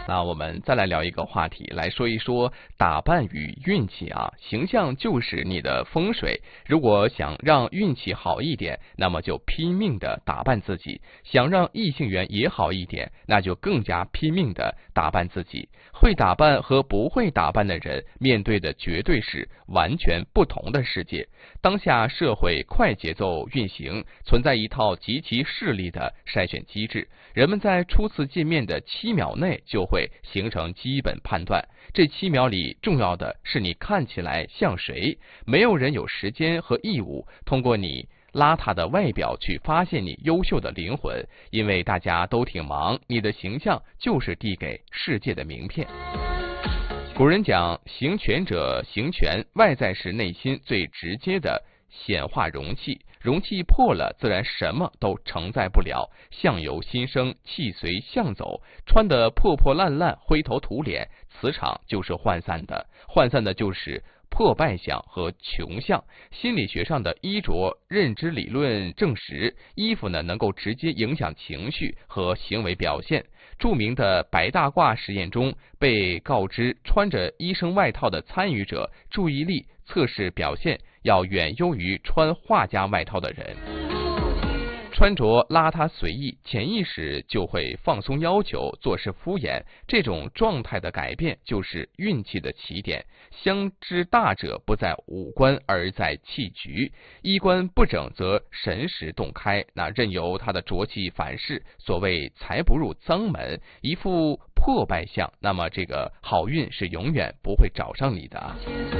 那我们再来聊一个话题，来说一说打扮与运气啊。形象就是你的风水，如果想让运气好一点，那么就拼命的打扮自己；想让异性缘也好一点，那就更加拼命的打扮自己。会打扮和不会打扮的人面对的绝对是完全不同的世界。当下社会快节奏运行，存在一套极其势利的筛选机制，人们在初次见面的7秒内就会形成基本判断。这7秒里重要的是你看起来像谁，没有人有时间和义务通过你邋遢的外表去发现你优秀的灵魂，因为大家都挺忙，你的形象就是递给世界的名片。古人讲，行权者行权，外在是内心最直接的显化容器，容器破了，自然什么都承载不了。相由心生，气随相走，穿得破破烂烂，灰头土脸，磁场就是涣散的，涣散的就是破败相和穷相。心理学上的衣着认知理论证实，衣服呢能够直接影响情绪和行为表现。著名的白大褂实验中，被告知穿着医生外套的参与者注意力测试表现要远优于穿画家外套的人。穿着邋遢随意，潜意识就会放松要求，做事敷衍。这种状态的改变就是运气的起点。相之大者不在五官，而在气局。衣冠不整则神识洞开，那任由他的浊气反噬。所谓财不入脏门，一副破败相，那么这个好运是永远不会找上你的。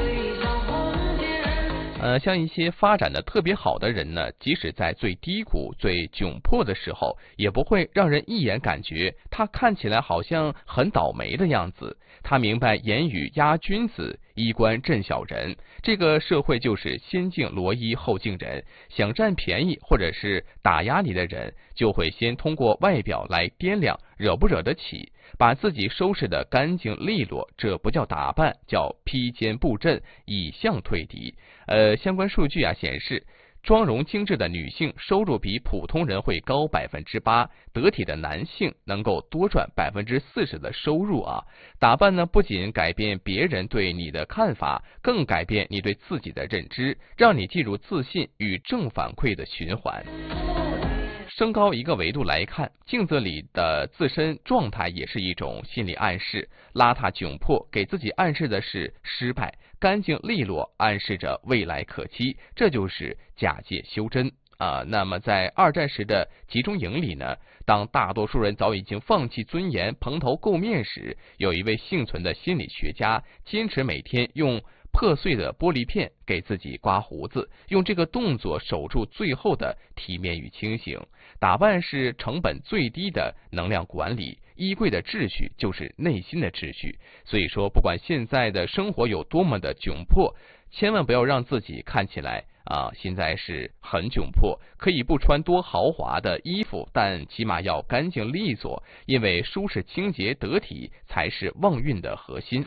像一些发展的特别好的人呢，即使在最低谷、最窘迫的时候，也不会让人一眼感觉他看起来好像很倒霉的样子。他明白言语压君子，衣冠震小人。这个社会就是先敬罗衣后敬人，想占便宜或者是打压你的人，就会先通过外表来掂量惹不惹得起，把自己收拾得干净利落，这不叫打扮，叫披坚布阵，以相退敌。相关数据显示，妆容精致的女性收入比普通人会高8%，得体的男性能够多赚40%的收入啊。打扮呢，不仅改变别人对你的看法，更改变你对自己的认知，让你进入自信与正反馈的循环。升高一个维度来看，镜子里的自身状态也是一种心理暗示。邋遢窘迫给自己暗示的是失败，干净利落暗示着未来可期，这就是假借修真那么在二战时的集中营里呢，当大多数人早已经放弃尊严，蓬头垢面时，有一位幸存的心理学家坚持每天用破碎的玻璃片给自己刮胡子，用这个动作守住最后的体面与清醒。打扮是成本最低的能量管理，衣柜的秩序就是内心的秩序。所以说，不管现在的生活有多么的窘迫，千万不要让自己看起来现在是很窘迫。可以不穿多豪华的衣服，但起码要干净利索，因为舒适清洁得体才是旺运的核心。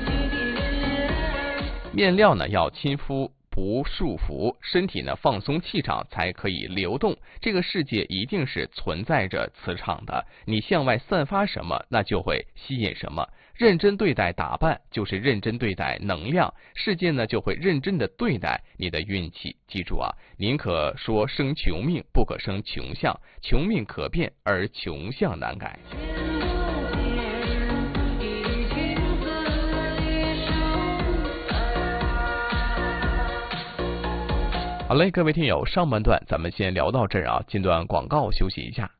面料呢要亲肤不束缚，身体呢放松气场才可以流动。这个世界一定是存在着磁场的，你向外散发什么，那就会吸引什么。认真对待打扮，就是认真对待能量，世界呢就会认真的对待你的运气。记住宁可说生穷命，不可生穷相。穷命可变，而穷相难改。好嘞，各位听友，上半段咱们先聊到这儿进段广告休息一下。